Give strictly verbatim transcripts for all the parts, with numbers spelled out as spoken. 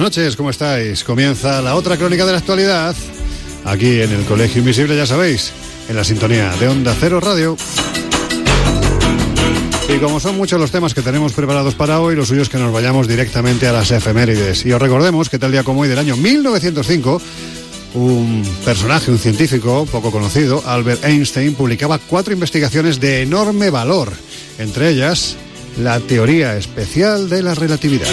noches, ¿cómo estáis? Comienza la otra crónica de la actualidad, aquí en el Colegio Invisible, ya sabéis, en la sintonía de Onda Cero Radio. Y como son muchos los temas que tenemos preparados para hoy, lo suyo es que nos vayamos directamente a las efemérides. Y os recordemos que tal día como hoy del año mil novecientos cinco, un personaje, un científico poco conocido, Albert Einstein, publicaba cuatro investigaciones de enorme valor, entre ellas la teoría especial de la relatividad.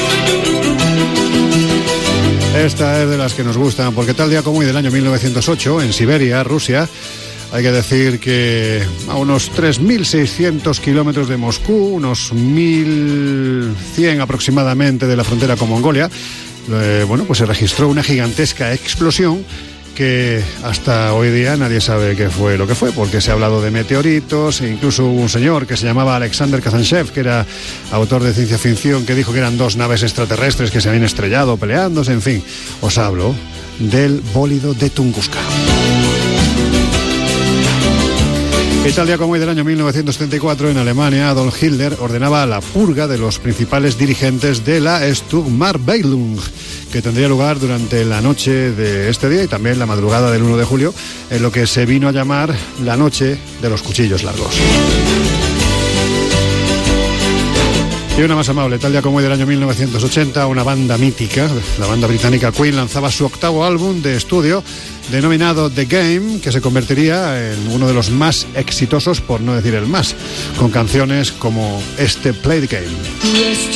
Esta es de las que nos gustan, porque tal día como hoy del año mil novecientos ocho, en Siberia, Rusia, hay que decir que a unos tres mil seiscientos kilómetros de Moscú, unos mil cien aproximadamente de la frontera con Mongolia, eh, bueno, pues se registró una gigantesca explosión que hasta hoy día nadie sabe qué fue lo que fue, porque se ha hablado de meteoritos, e incluso hubo un señor que se llamaba Alexander Kazanchev, que era autor de ciencia ficción, que dijo que eran dos naves extraterrestres que se habían estrellado peleándose. En fin, os hablo del bólido de Tunguska. Y tal día como hoy del año mil novecientos setenta y cuatro, en Alemania, Adolf Hitler ordenaba la purga de los principales dirigentes de la Sturmabteilung, que tendría lugar durante la noche de este día y también la madrugada del uno de julio, en lo que se vino a llamar la noche de los cuchillos largos. Y una más amable, tal día como hoy del año mil novecientos ochenta, una banda mítica, la banda británica Queen, lanzaba su octavo álbum de estudio denominado The Game, que se convertiría en uno de los más exitosos, por no decir el más, con canciones como este Play the Game.